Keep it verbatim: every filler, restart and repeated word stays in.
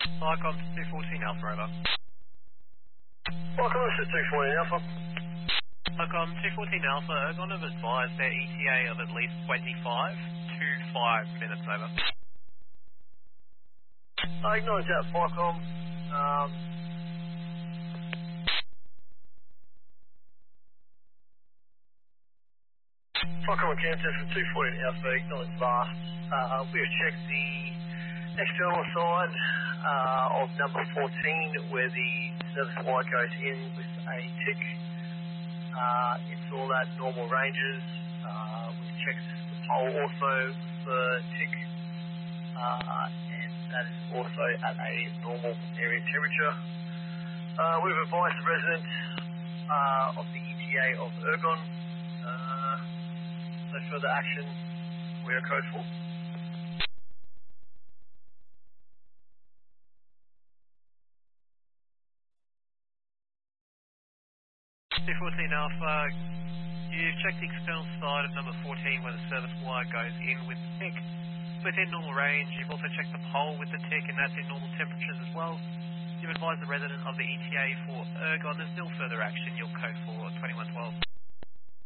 Welcome to two fourteen Alpha, over. Welcome to two fourteen Alpha. Welcome two fourteen Alpha. Ergon have advised their E T A of at least twenty-five to five minutes, over. I acknowledge that, Falcom. Um, Falcom and Kansas from two fourteen Alpha, acknowledge vast. Uh, we have checked the external side uh, of number fourteen where the service light goes in with a tick. Uh, it's all at normal ranges. Uh, we've checked the pole also with the tick. Uh, and that is also at a normal area temperature. Uh, we've advised the resident uh, of the E T A of Ergon. Uh, no further action. We are code four. two fourteen Alpha, you've checked the external side of number fourteen where the service wire goes in with the tick. Within normal range, you've also checked the pole with the tick, and that's in normal temperatures as well. You've advised the resident of the E T A for Ergon. There's still further action. You'll code for twenty-one twelve.